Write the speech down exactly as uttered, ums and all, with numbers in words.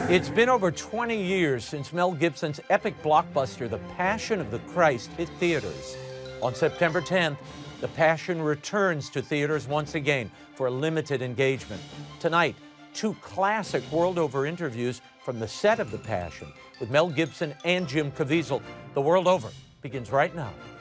It's been over twenty years since Mel Gibson's epic blockbuster, The Passion of the Christ, hit theaters. On September tenth, The Passion returns to theaters once again for a limited engagement. Tonight, two classic world-over interviews from the set of The Passion with Mel Gibson and Jim Caviezel. The World Over begins right now.